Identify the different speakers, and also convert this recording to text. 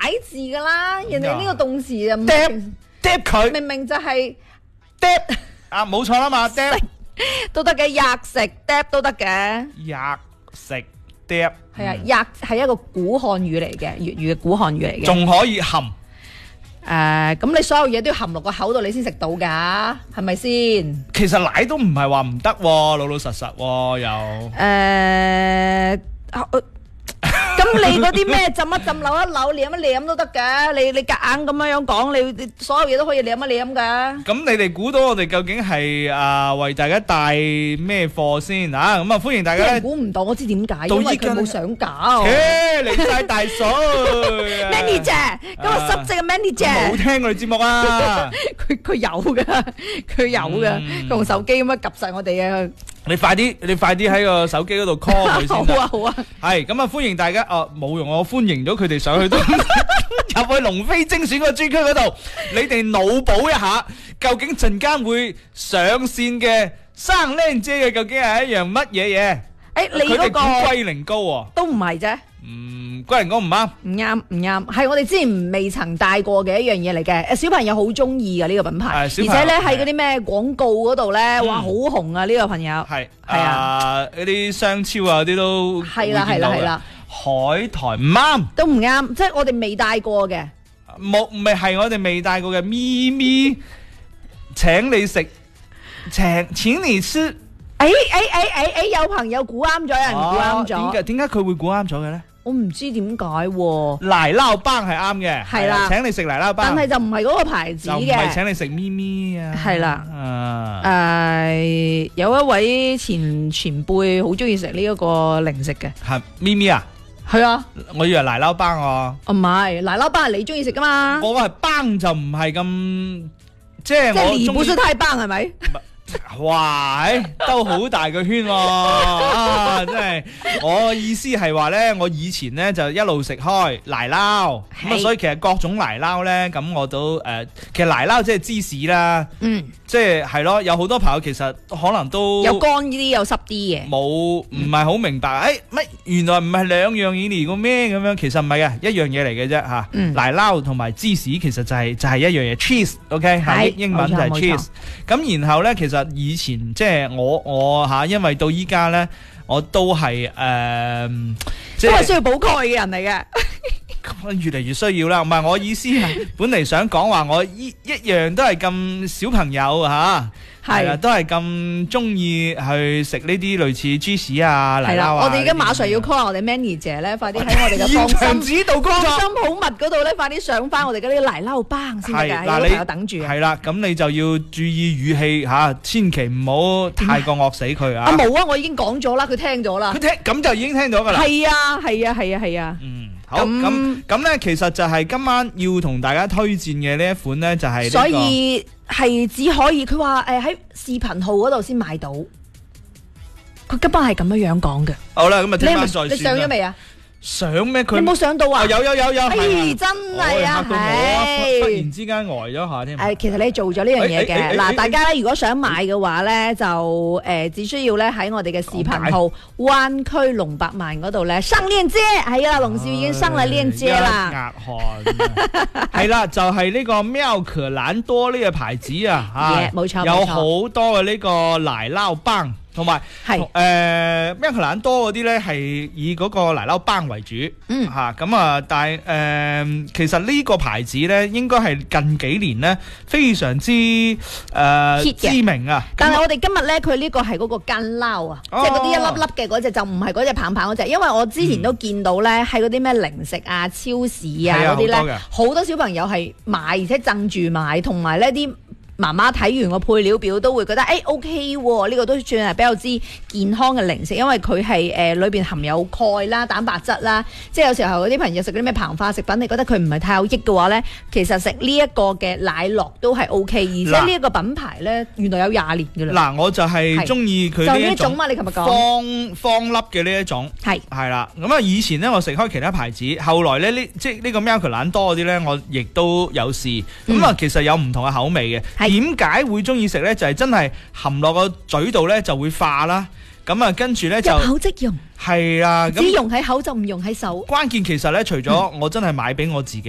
Speaker 1: 字噶啦，人哋呢個動詞啊，
Speaker 2: 嗒佢，
Speaker 1: 明明就係
Speaker 2: 嗒啊，冇錯啦嘛，嗒
Speaker 1: 都得嘅，吔食嗒都得嘅。
Speaker 2: 吔食嗒，
Speaker 1: 係啊，吔係一個古漢語嚟嘅，粵語嘅古漢語嚟嘅。
Speaker 2: 仲可以含。
Speaker 1: 咁你所有嘢都要含落個口度，你先食到噶，係咪先？
Speaker 2: 其實奶都唔係話唔得喎，老老實實喎又。
Speaker 1: 咁你嗰啲咩浸一浸、扭一扭、舐一舐都得嘅，你夾硬咁樣講，你所有嘢都可以舐一舐噶。
Speaker 2: 咁你哋估到我哋究竟係為大家帶咩貨先啊？咁啊歡迎大家咧。
Speaker 1: 估唔到，我知點解，
Speaker 2: 到
Speaker 1: 因為
Speaker 2: 依家
Speaker 1: 佢冇想搞。
Speaker 2: 嚟晒大水
Speaker 1: Manager，今日濕滯嘅 Manager，
Speaker 2: 冇聽我哋節目啊！
Speaker 1: 佢有噶，佢用手機咁樣及晒我哋啊！
Speaker 2: 你快啲喺個手機嗰度 call 佢先得。
Speaker 1: 好啊。
Speaker 2: 係咁啊，歡迎大家冇用，我歡迎咗佢哋上去都入去龍飛精選個專區嗰度，你哋腦補一下，究竟陣間會上線嘅生靚姐嘅究竟係一樣乜嘢嘢？
Speaker 1: 你嗰個
Speaker 2: 龜苓膏喎，
Speaker 1: 都唔係啫。
Speaker 2: 龜苓膏唔啱，
Speaker 1: 唔啱，係我哋之前未曾帶過嘅一樣嘢嚟嘅。小朋友好中意嘅呢個品牌，而且咧喺嗰啲咩廣告嗰度咧，哇好紅啊！呢個朋友係
Speaker 2: 啊，嗰啲商超啊嗰啲都
Speaker 1: 係啦，
Speaker 2: 海苔唔啱，
Speaker 1: 都唔啱，即係我哋未帶過嘅，
Speaker 2: 係我哋未帶過嘅咪咪，請你食，請你吃。
Speaker 1: 有朋友估啱咗，有人估啱咗。
Speaker 2: 點解佢會估啱咗嘅咧？
Speaker 1: 我唔知點解喎。
Speaker 2: 奶酪棒係啱嘅，
Speaker 1: 係啦，
Speaker 2: 請你食奶酪棒，
Speaker 1: 但係就唔係嗰個牌子嘅，
Speaker 2: 就唔係請你食咪咪啊。
Speaker 1: 係啦，有一位前輩好中意食呢一個零食嘅，
Speaker 2: 係咪咪啊？
Speaker 1: 係啊，
Speaker 2: 我以為奶酪棒喎。
Speaker 1: 唔係，奶酪棒係你中意食噶嘛？
Speaker 2: 我話係棒就唔係咁，即係
Speaker 1: 你不是太棒係咪？
Speaker 2: 哇，兜好大個圈喎！真係，我意思係話咧，我以前咧就一路食開奶酪，咁啊，所以其實各種奶酪咧，咁我都其實奶酪即係芝士啦，即係咯，有好多朋友其實可能都
Speaker 1: 有乾啲，有濕啲嘅，
Speaker 2: 唔係好明白，乜原來唔係兩樣嘢嚟嘅咩？咁樣其實唔係嘅，一樣嘢嚟嘅啫嚇。奶酪同埋芝士其實就係一樣嘢 cheese，OK， 英文就係 cheese。咁然後咧，其實以前即係我嚇，因為到依家咧，我都係都
Speaker 1: 係需要補鈣嘅人嚟嘅。
Speaker 2: 越嚟越需要啦，唔係我意思係，本嚟想講話我一樣都係咁小朋友嚇，係啦，都係咁中意去食呢啲類似芝士啊、奶酪啊。
Speaker 1: 我哋而家馬上要 call 我哋 Manager 咧，快啲喺我哋嘅放心
Speaker 2: 指導工作
Speaker 1: 放心好密嗰度咧，快啲上翻我哋嗰啲奶酪棒先得㗎，有朋友等住。係
Speaker 2: 啦，咁你就要注意語氣嚇，千祈唔好太過惡死佢啊！
Speaker 1: 冇啊，我已經講咗啦，佢聽咗啦。
Speaker 2: 佢聽咁就已經聽咗㗎啦。
Speaker 1: 係啊。
Speaker 2: 好咁咧，其實就係今晚要同大家推薦嘅呢一款咧，就係
Speaker 1: 所以係只可以佢話喺視頻號嗰度先買到，佢今晚係咁樣講嘅。
Speaker 2: 好啦，咁啊聽晚再算啦。
Speaker 1: 你上咗未啊？
Speaker 2: 上咩？佢
Speaker 1: 你冇上到啊？
Speaker 2: 有。
Speaker 1: 真係啊！
Speaker 2: 忽然之間呆咗下添。
Speaker 1: 其實你做咗呢樣嘢嘅。嗱，大家咧如果想買嘅話咧，就只需要咧喺我哋嘅視頻號灣區龍百萬嗰度咧上鏈接。係啊，龍少已經上咗鏈接啦。
Speaker 2: 壓汗。係啦，就係呢個妙可藍多呢個牌子啊。
Speaker 1: 冇錯。
Speaker 2: 有好多嘅呢個奶酪棒。同埋係咩可蘭多嗰啲咧係以嗰個奶酪棒為主，嚇咁但係其實呢個牌子咧應該係近幾年咧非常之知名啊。
Speaker 1: 但係我哋今日咧佢呢個係嗰個乾撈啊，即係嗰啲一粒粒嘅嗰隻，就唔係嗰隻棒棒嗰隻。因為我之前都見到咧喺嗰啲咩零食啊、超市啊嗰啲咧，好多小朋友係買而且贈住買，同埋呢啲。媽媽睇完個配料表都會覺得OK 喎，呢個都算係比較之健康嘅零食，因為佢係裏邊含有鈣啦、蛋白質啦，即係有時候嗰啲朋友食嗰啲咩膨化食品，你覺得佢唔係太有益嘅話咧，其實食呢一個嘅奶酪都係 OK， 而且呢一個品牌咧原來有20年嘅啦。嗱，我就係中意佢呢一種嘛，你琴日講方粒嘅呢一種係啦。咁啊，以前咧我食開其他牌子，後來咧即係呢個喵佢懶多嗰啲咧，我亦都有試。咁啊，其實有唔同嘅口味嘅。點解會中意食呢？就係真係含落個嘴度呢就會化啦。咁啊，跟住呢就入口即溶。係啊，只溶喺口就唔溶喺手。關鍵其實呢，除咗我真係買俾我自己。